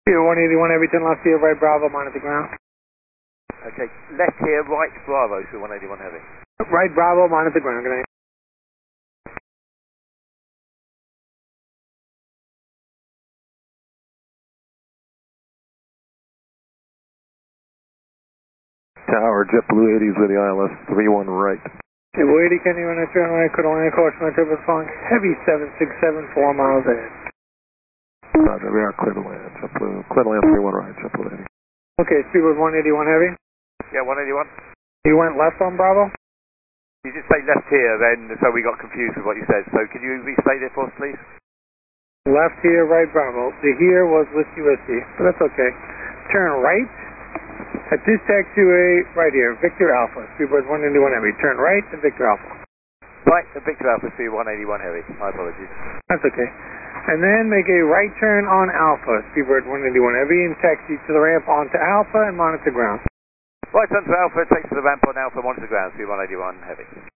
Here, 181 Heavy, turn left here, right Bravo, monitor ground. Okay, left here, right Bravo, so 181 Heavy. Right Bravo, monitor ground, good night. Tower, JetBlue 80s with the ILS 31 right. JetBlue 80, can you run a turn right, could only caution my triple funk, Heavy 767, 4 miles ahead. Roger, we are clear to land, JetBlue, clear to land 31 right, JetBlue 80. Okay, speedbird 181 Heavy. Yeah, 181. You went left on Bravo? You did say left here then, so we got confused with what you said. So could you restate it for us, please? Left here, right Bravo. The here was Whiskey Whiskey, but that's okay. Turn right at this taxiway right here, Victor Alpha, speedbird 181 Heavy. Turn right at Victor Alpha. Right, the Victor Alpha, speed 181 Heavy. My apologies. That's okay. And then make a right turn on Alpha, speedbird 181 Heavy, and taxi to the ramp onto Alpha and monitor ground. Right, turn to Alpha, takes to the ramp on Alpha, monitor ground, speed 181 Heavy.